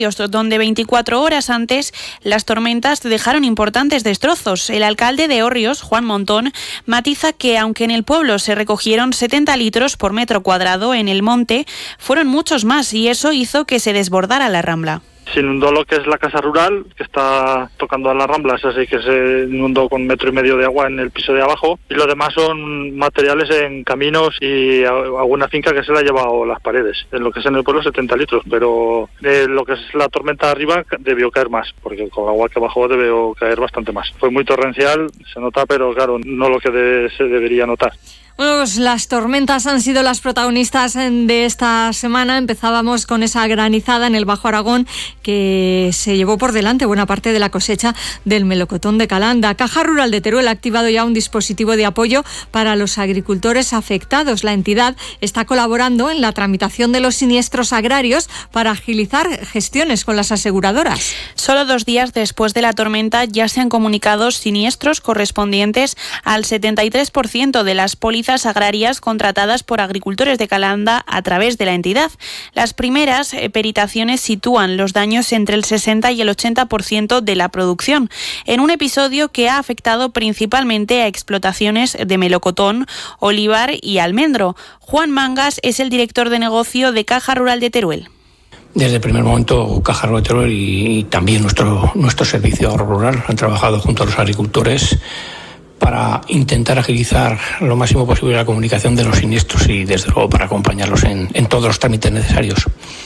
donde 24 horas antes las tormentas dejaron importantes destrozos. El alcalde de Hórreos, Juan Montón, matiza que aunque en el pueblo se recogieron 70 litros por metro cuadrado, en el monte fueron muchos más y eso hizo que se desbordara la Rambla. Se inundó lo que es la casa rural, que está tocando a la Rambla, es así que se inundó con 1,5 metros de agua en el piso de abajo, y lo demás son materiales en caminos y alguna finca que se le ha llevado las paredes. En lo que es en el pueblo 70 litros, pero lo que es la tormenta de arriba debió caer más, porque con el agua que bajó debió caer bastante más. Fue muy torrencial, se nota, pero claro, no lo que se debería notar. Bueno, pues las tormentas han sido las protagonistas de esta semana. Empezábamos con esa granizada en el Bajo Aragón que se llevó por delante buena parte de la cosecha del melocotón de Calanda. Caja Rural de Teruel ha activado ya un dispositivo de apoyo para los agricultores afectados. La entidad está colaborando en la tramitación de los siniestros agrarios para agilizar gestiones con las aseguradoras. Solo 2 días después de la tormenta ya se han comunicado siniestros correspondientes al 73% de las pólizas agrarias contratadas por agricultores de Calanda a través de la entidad. Las primeras peritaciones sitúan los daños entre el 60 y el 80% de la producción, en un episodio que ha afectado principalmente a explotaciones de melocotón, olivar y almendro. Juan Mangas es el director de negocio de Caja Rural de Teruel. Desde el primer momento, Caja Rural de Teruel y también nuestro servicio rural han trabajado junto a los agricultores para intentar agilizar lo máximo posible la comunicación de los siniestros y, desde luego, para acompañarlos en todos los trámites necesarios.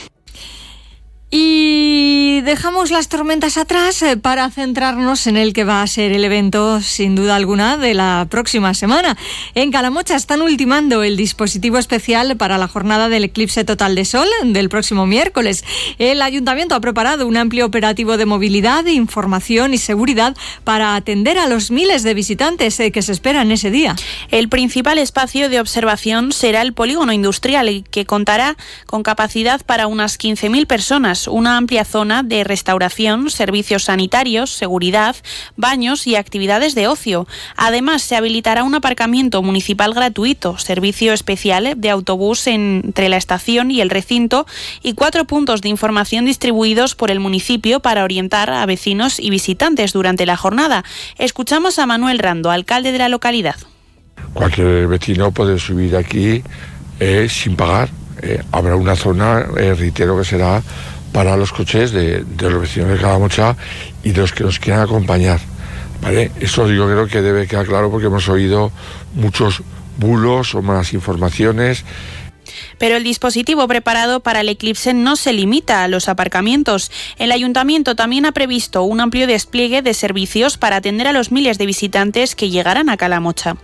Y dejamos las tormentas atrás para centrarnos en el que va a ser el evento, sin duda alguna, de la próxima semana. En Calamocha están ultimando el dispositivo especial para la jornada del eclipse total de sol del próximo miércoles. El Ayuntamiento ha preparado un amplio operativo de movilidad, información y seguridad para atender a los miles de visitantes que se esperan ese día. El principal espacio de observación será el polígono industrial, que contará con capacidad para unas 15.000 personas. Una amplia zona de restauración, servicios sanitarios, seguridad, baños y actividades de ocio. Además, se habilitará un aparcamiento municipal gratuito, servicio especial de autobús entre la estación y el recinto y 4 puntos de información distribuidos por el municipio para orientar a vecinos y visitantes durante la jornada. Escuchamos a Manuel Rando, alcalde de la localidad. Cualquier vecino puede subir aquí sin pagar. Habrá una zona, reitero, que será para los coches de los vecinos de Calamocha y de los que nos quieran acompañar, ¿vale? Eso yo creo que debe quedar claro porque hemos oído muchos bulos o malas informaciones. Pero el dispositivo preparado para el eclipse no se limita a los aparcamientos. El Ayuntamiento también ha previsto un amplio despliegue de servicios para atender a los miles de visitantes que llegarán a Calamocha.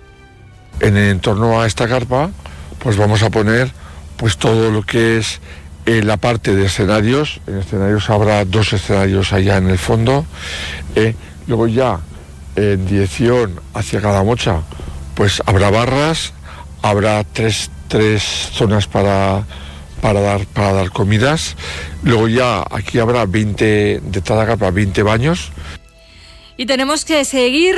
En torno a esta carpa, pues vamos a poner pues todo lo que es la parte de escenarios. En escenarios habrá 2 escenarios allá en el fondo. Luego ya en dirección hacia Calamocha pues habrá barras, habrá tres zonas para dar comidas. Luego ya aquí habrá 20 de cada carpa, 20 baños. Y tenemos que seguir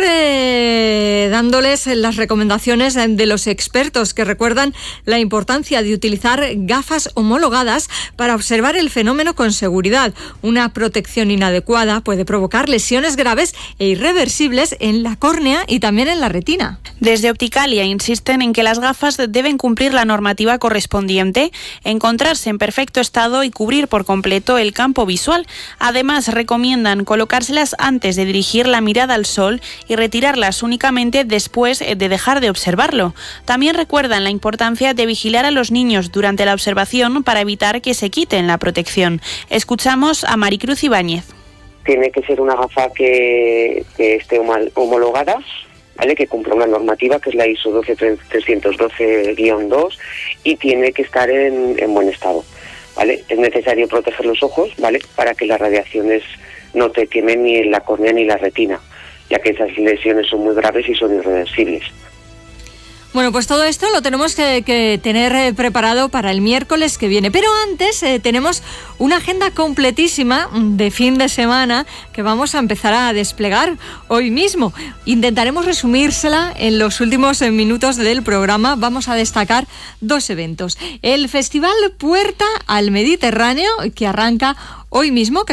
dándoles las recomendaciones de los expertos que recuerdan la importancia de utilizar gafas homologadas para observar el fenómeno con seguridad. Una protección inadecuada puede provocar lesiones graves e irreversibles en la córnea y también en la retina. Desde Opticalia insisten en que las gafas deben cumplir la normativa correspondiente, encontrarse en perfecto estado y cubrir por completo el campo visual. Además, recomiendan colocárselas antes de dirigir la mirada al sol y retirarlas únicamente después de dejar de observarlo. También recuerdan la importancia de vigilar a los niños durante la observación para evitar que se quiten la protección. Escuchamos a Maricruz Ibáñez. Tiene que ser una gafa que esté homologada, ¿vale? Que cumpla una normativa que es la ISO 12312-2 y tiene que estar en buen estado, ¿vale? Es necesario proteger los ojos, ¿vale? Para que las radiaciones no te quemen ni la córnea ni la retina, ya que esas lesiones son muy graves y son irreversibles. Bueno, pues todo esto lo tenemos que tener preparado para el miércoles que viene. Pero antes tenemos una agenda completísima de fin de semana que vamos a empezar a desplegar hoy mismo. Intentaremos resumírsela en los últimos minutos del programa. Vamos a destacar 2 eventos. El Festival Puerta al Mediterráneo, que arranca hoy mismo, que